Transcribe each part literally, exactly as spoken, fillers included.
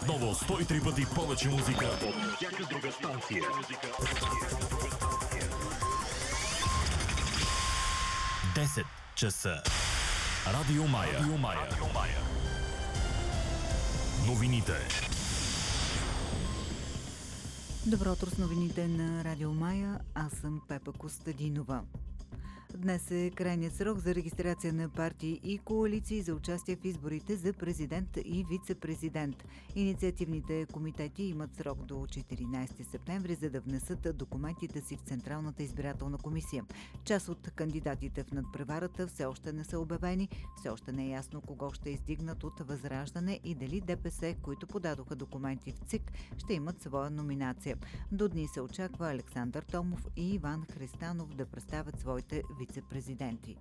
Отново сто и три пъти повече музика от всяка друга станция. десет часа. Радио Мая. Радио Мая. Радио Мая. Новините. Добро утро с новините на Радио Мая. Аз съм Пепа Костадинова. Днес е крайният срок за регистрация на партии и коалиции за участие в изборите за президент и вице-президент. Инициативните комитети имат срок до четиринайсети септември, за да внесат документите си в Централната избирателна комисия. Част от кандидатите в надпреварата все още не са обявени, все още не е ясно кого ще издигнат от Възраждане и дали ДПС, които подадоха документи в ЦИК, ще имат своя номинация. До дни се очаква Александър Томов и Иван Христанов да представят своите вице-президенти.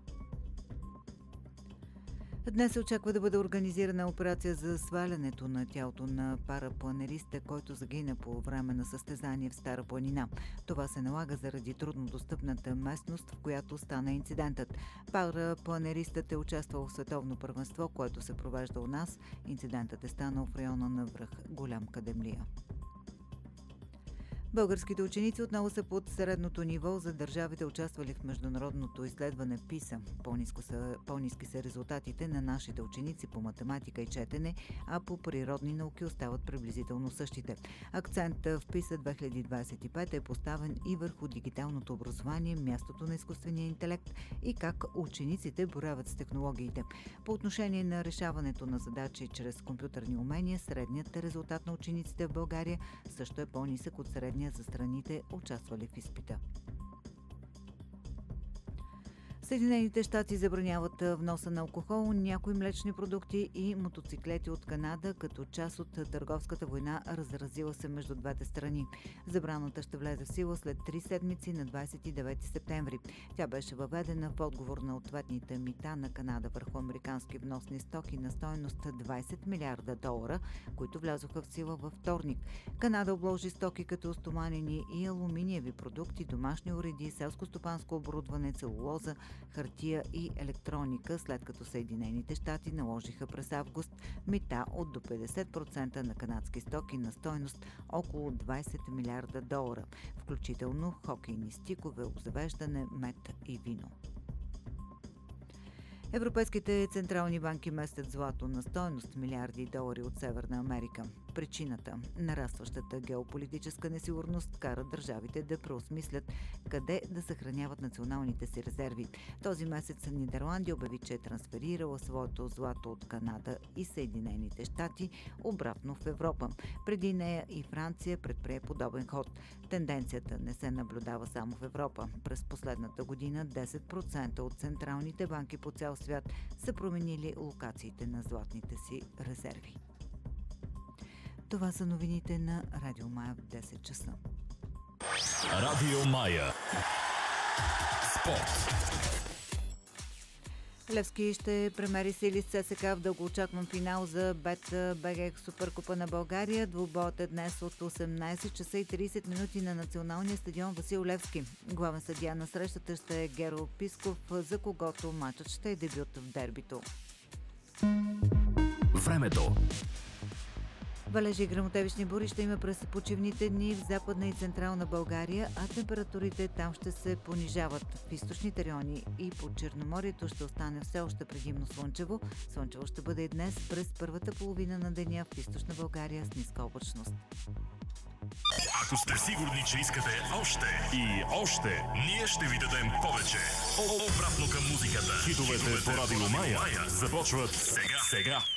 Днес се очаква да бъде организирана операция за свалянето на тялото на парапланериста, който загина по време на състезание в Стара планина. Това се налага заради труднодостъпната местност, в която стана инцидентът. Парапланеристът е участвал в световно първенство, което се провежда у нас. Инцидентът е станал в района на връх Голям Кадемлия. Българските ученици отново са под средното ниво за държавите, участвали в международното изследване ПИСА. По-ниско са, по-ниски са резултатите на нашите ученици по математика и четене, а по природни науки остават приблизително същите. Акцентът в ПИСА две хиляди двадесет и пета е поставен и върху дигиталното образование, мястото на изкуствения интелект и как учениците боравят с технологиите. По отношение на решаването на задачи чрез компютърни умения, средният резултат на учениците в България също е по-нисък от средния за страните, участвали в изпита. Съединените щати забраняват вноса на алкохол, някои млечни продукти и мотоциклети от Канада, като част от търговската война, разразила се между двете страни. Забраната ще влезе в сила след три седмици на двадесет и девети септември. Тя беше въведена в отговор на ответните мита на Канада върху американски вносни стоки на стойност двадесет милиарда долара, които влязоха в сила във вторник. Канада обложи стоки като стоманени и алуминиеви продукти, домашни уреди, селско-стопанско оборудване, целулоза, хартия и електроника, след като Съединените щати наложиха през август мита от до петдесет процента на канадски стоки на стойност около двадесет милиарда долара, включително хокейни стикове, обзавеждане, мед и вино. Европейските централни банки местят злато на стойност милиарди долари от Северна Америка. Причината – нарастващата геополитическа несигурност кара държавите да преосмислят къде да съхраняват националните си резерви. Този месец Нидерландия обяви, че е трансферирала своето злато от Канада и Съединените щати обратно в Европа. Преди нея и Франция предприе подобен ход. Тенденцията не се наблюдава само в Европа. През последната година десет процента от централните банки по цял свят са променили локациите на златните си резерви. Това са новините на Радио Мая в десет часа. Радио Мая. Спорт. Левски ще премери сили с ЦСКА в дългоочакван финал за БЕТ-БГ Суперкупа на България. Двубоят е днес от осемнайсет часа и тридесет минути на националния стадион Васил Левски. Главен съдия на срещата ще е Геро Писков, за когото матчът ще е дебют в дербито. Времето. Валежи и гръмотевични бури ще има през почивните дни в Западна и Централна България, а температурите там ще се понижават. В източните райони и по Черноморието ще остане все още предимно слънчево. Слънчево ще бъде и днес през първата половина на деня в източна България с ниска облачност. Ако сте сигурни, че искате още и още, ние ще ви дадем повече. Обратно към музиката. Хитовете по Радио Мая започват сега. сега.